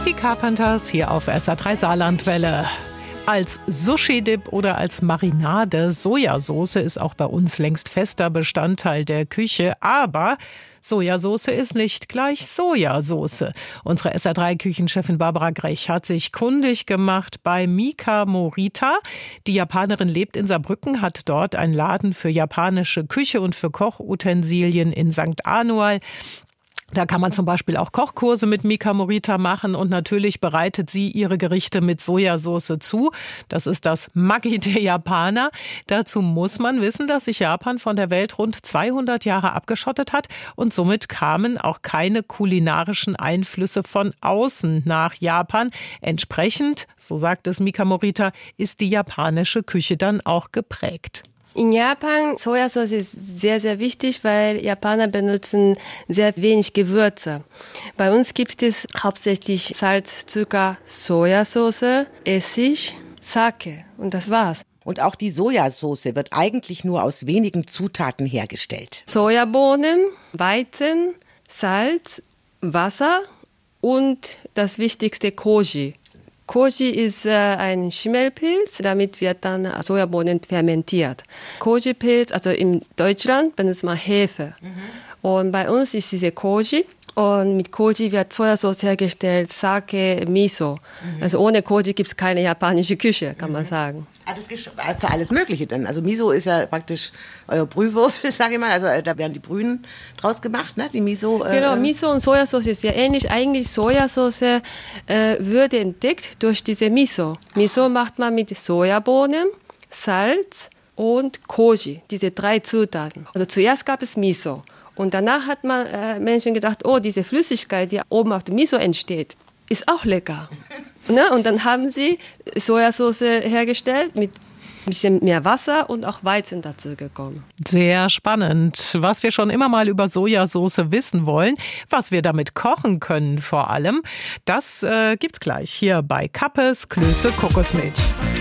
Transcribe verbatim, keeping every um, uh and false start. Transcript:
Die Carpenters hier auf S R drei Saarlandwelle. Als Sushi-Dip oder als Marinade. Sojasauce ist auch bei uns längst fester Bestandteil der Küche. Aber Sojasauce ist nicht gleich Sojasauce. Unsere S R drei Küchenchefin Barbara Grech hat sich kundig gemacht bei Mika Morita. Die Japanerin lebt in Saarbrücken, hat dort einen Laden für japanische Küche und für Kochutensilien in Sankt Anual. Da kann man zum Beispiel auch Kochkurse mit Mika Morita machen und natürlich bereitet sie ihre Gerichte mit Sojasauce zu. Das ist das Maggi der Japaner. Dazu muss man wissen, dass sich Japan von der Welt rund zweihundert Jahre abgeschottet hat und somit kamen auch keine kulinarischen Einflüsse von außen nach Japan. Entsprechend, so sagt es Mika Morita, ist die japanische Küche dann auch geprägt. In Japan, Sojasauce ist sehr, sehr wichtig, weil Japaner benutzen sehr wenig Gewürze. Bei uns gibt es hauptsächlich Salz, Zucker, Sojasauce, Essig, Sake und das war's. Und auch die Sojasauce wird eigentlich nur aus wenigen Zutaten hergestellt. Sojabohnen, Weizen, Salz, Wasser und das wichtigste Koji. Koji ist äh, ein Schimmelpilz, damit wird dann Sojabohnen fermentiert. Koji-Pilz, also in Deutschland benutzt man Hefe. Mhm. Und bei uns ist diese Koji. Und mit Koji wird Sojasauce hergestellt, Sake, Miso. Mhm. Also ohne Koji gibt es keine japanische Küche, kann mhm. man sagen. Ah, das ist für alles Mögliche dann. Also Miso ist ja praktisch euer Brühwürfel, sage ich mal. Also da werden die Brühen draus gemacht, ne? Die Miso. Äh, genau, Miso und Sojasauce ist sehr ähnlich. Eigentlich Sojasauce äh, würde entdeckt durch diese Miso. Miso macht man mit Sojabohnen, Salz und Koji, diese drei Zutaten. Also zuerst gab es Miso. Und danach hat man äh, Menschen gedacht, oh, diese Flüssigkeit, die oben auf dem Miso entsteht, ist auch lecker. Ne? Und dann haben sie Sojasauce hergestellt mit ein bisschen mehr Wasser und auch Weizen dazu gekommen. Sehr spannend. Was wir schon immer mal über Sojasauce wissen wollen, was wir damit kochen können vor allem, das äh, gibt's gleich hier bei Kappes Klöße Kokosmilch.